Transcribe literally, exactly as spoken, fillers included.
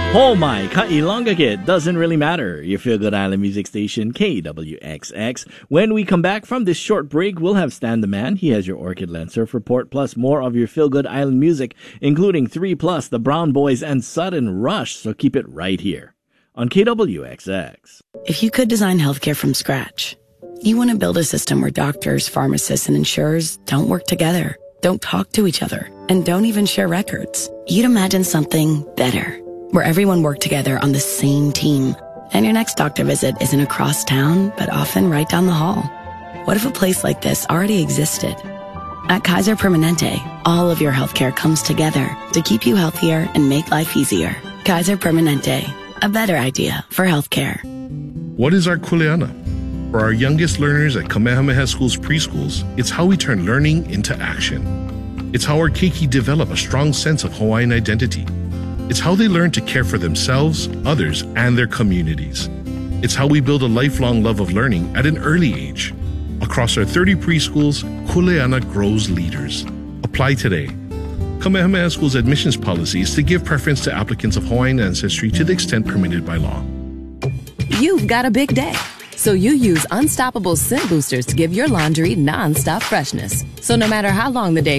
Oh my, Kailanga Kid doesn't really matter. Your Feel Good Island music station, K W X X. When we come back from this short break, we'll have Stan the Man. He has your Orchid Land Surf Report, plus more of your Feel Good Island music, including three plus, the Brown Boys, and Sudden Rush. So keep it right here on K W X X. If you could design healthcare from scratch, you want to build a system where doctors, pharmacists, and insurers don't work together, don't talk to each other, and don't even share records. You'd imagine something better, where everyone worked together on the same team, and your next doctor visit isn't across town, but often right down the hall. What if a place like this already existed? At Kaiser Permanente, all of your healthcare comes together to keep you healthier and make life easier. Kaiser Permanente, a better idea for healthcare. What is our Kuleana? For our youngest learners at Kamehameha School's preschools, it's how we turn learning into action. It's how our keiki develop a strong sense of Hawaiian identity. It's how they learn to care for themselves, others, and their communities. It's how we build a lifelong love of learning at an early age. Across our thirty preschools, Kuleana grows leaders. Apply today. Kamehameha School's admissions policy is to give preference to applicants of Hawaiian ancestry to the extent permitted by law. You've got a big day, so you use Unstoppable Scent Boosters to give your laundry non-stop freshness. So no matter how long the day